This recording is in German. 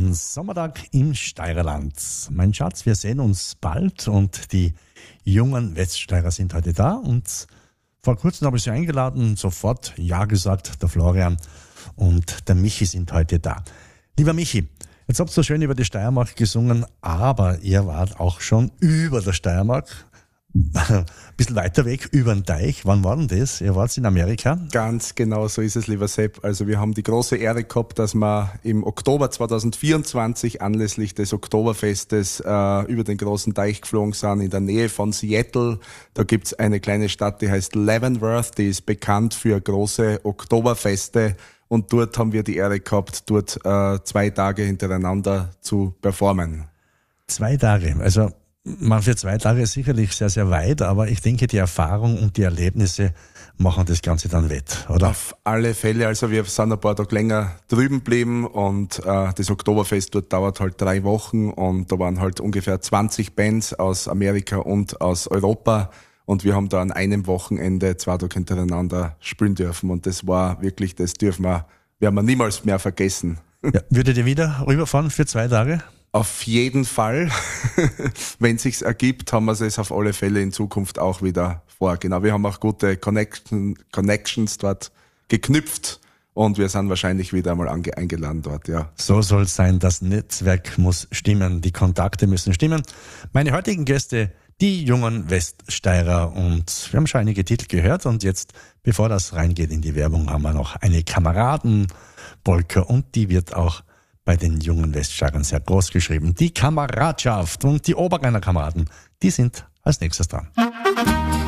Ein Sommertag im Steirerland. Mein Schatz, wir sehen uns bald und die jungen Weststeirer sind heute da und vor kurzem habe ich sie eingeladen, sofort Ja gesagt, der Florian und der Michi sind heute da. Lieber Michi, jetzt habt ihr so schön über die Steiermark gesungen, aber ihr wart auch schon über der Steiermark. Ein bisschen weiter weg, über den Teich. Wann war denn das? Ihr wart in Amerika? Ganz genau, so ist es, lieber Sepp. Also wir haben die große Ehre gehabt, dass wir im Oktober 2024 anlässlich des Oktoberfestes über den großen Teich geflogen sind, in der Nähe von Seattle. Da gibt's eine kleine Stadt, die heißt Leavenworth, die ist bekannt für große Oktoberfeste. Und dort haben wir die Ehre gehabt, dort 2 Tage hintereinander zu performen. 2 Tage, also man für 2 Tage ist sicherlich sehr, sehr weit, aber ich denke, die Erfahrung und die Erlebnisse machen das Ganze dann wett, oder? Auf alle Fälle, also wir sind ein paar Tage länger drüben geblieben und das Oktoberfest dort dauert halt 3 Wochen und da waren halt ungefähr 20 Bands aus Amerika und aus Europa und wir haben da an einem Wochenende 2 Tage hintereinander spielen dürfen und das war wirklich, werden wir niemals mehr vergessen. Ja, würdet ihr wieder rüberfahren für 2 Tage? Auf jeden Fall. Wenn es sich ergibt, haben wir es auf alle Fälle in Zukunft auch wieder vor. Genau, wir haben auch gute Connections dort geknüpft und wir sind wahrscheinlich wieder einmal eingeladen dort, ja. So soll es sein, das Netzwerk muss stimmen, die Kontakte müssen stimmen. Meine heutigen Gäste, die jungen Weststeirer, und wir haben schon einige Titel gehört und jetzt, bevor das reingeht in die Werbung, haben wir noch eine Kameradenpolka und die wird auch bei den jungen Weststeirern sehr groß geschrieben. Die Kameradschaft und die Oberrheiner Kameraden, die sind als nächstes dran.